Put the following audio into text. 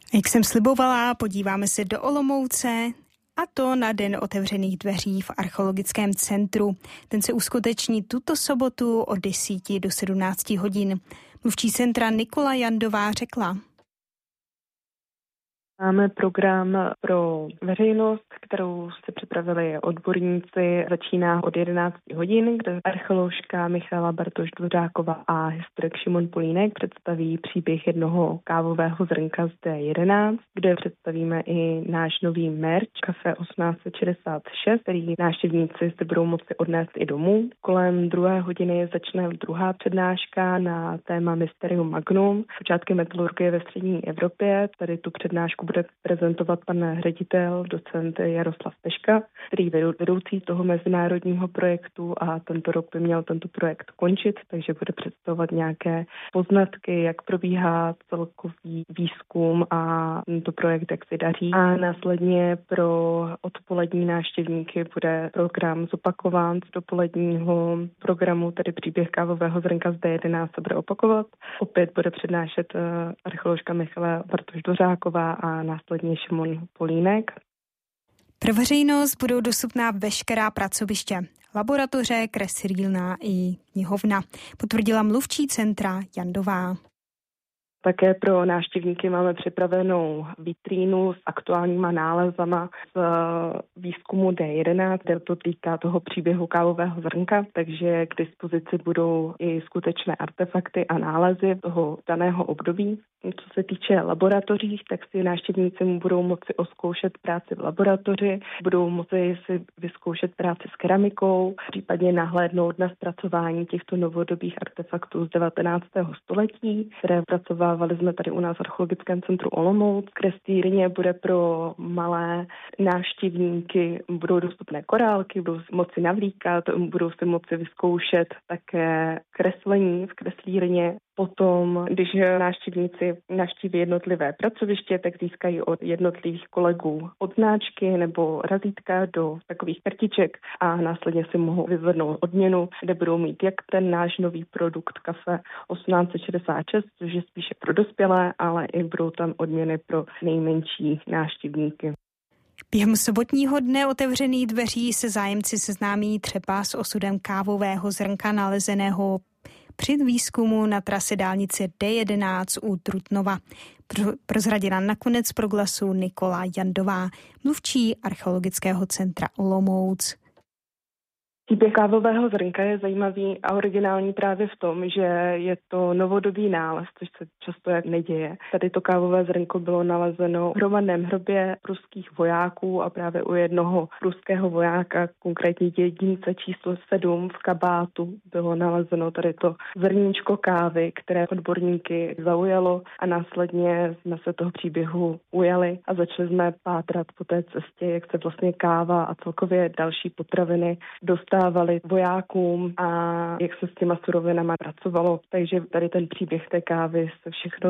Jak jsem slibovala, podíváme se do Olomouce, a to na Den otevřených dveří v Archeologickém centru. Ten se uskuteční tuto sobotu od 10 do 17 hodin. Mluvčí centra Nikola Jandová řekla: Máme program pro veřejnost, kterou si připravili odborníci. Začíná od 11 hodin, kde archeoložka Michaela Bartoš-Dvořáková a historik Šimon Polínek představí příběh jednoho kávového zrnka z D11, kde představíme i náš nový merch Café 1866, který návštěvníci si budou moci odnést i domů. Kolem 2 hodiny začne druhá přednáška na téma Mysterium Magnum, počátky metalurgie ve střední Evropě. Tady tu přednášku bude prezentovat pan ředitel, docent Jaroslav Peška, který je vedoucí toho mezinárodního projektu a tento rok by měl tento projekt končit, takže bude představovat nějaké poznatky, jak probíhá celkový výzkum a tento projekt, jak se daří. A následně pro odpolední návštěvníky bude program zopakován z dopoledního programu, tedy příběh kávového zrnka z D11 se bude opakovat. Opět bude přednášet archeoložka Michaela Bartoš-Dvořáková a následně Šimon Polínek. Pro veřejnost budou dostupná veškerá pracoviště, laboratoře, kreslírna i knihovna, potvrdila mluvčí centra Jandová. Také pro návštěvníky máme připravenou vitrínu s aktuálníma nálezama z výzkumu D11, kde to týká toho příběhu kávového zrnka, takže k dispozici budou i skutečné artefakty a nálezy toho daného období. Co se týče laboratoří, tak si návštěvníci budou moci oskoušet práci v laboratoři, budou moci si vyzkoušet práci s keramikou, případně nahlédnout na zpracování těchto novodobých artefaktů z 19. století, které pracovávali jsme tady u nás v Archeologickém centru Olomouc. Kreslírně bude pro malé návštěvníky, budou dostupné korálky, budou si moci navlíkat, budou si moci vyzkoušet také kreslení v kreslírně. Potom, když návštěvníci navštíví jednotlivé pracoviště, tak získají od jednotlivých kolegů odznáčky nebo razítka do takových kartiček a následně si mohou vyzvednout odměnu, kde budou mít jak ten náš nový produkt Café 1866, což je spíše pro dospělé, ale i budou tam odměny pro nejmenší návštěvníky. Během sobotního dne otevřených dveří se zájemci seznámí třeba s osudem kávového zrnka nalezeného při výzkumu na trase dálnice D11 u Trutnova. Prozradila nakonec proglasu Nikola Jandová, mluvčí Archeologického centra Olomouc. Příběh kávového zrnka je zajímavý a originální právě v tom, že je to novodobý nález, což se často jak neděje. Tady to kávové zrnko bylo nalezeno v hromadném hrobě ruských vojáků a právě u jednoho ruského vojáka, konkrétně jedince číslo 7 v kabátu, bylo nalezeno tady to zrníčko kávy, které odborníky zaujalo a následně jsme se toho příběhu ujali a začali jsme pátrat po té cestě, jak se vlastně káva a celkově další potraviny dostávaly vojákům a jak se s těma surovinama pracovalo. Takže tady ten příběh té kávy se všechno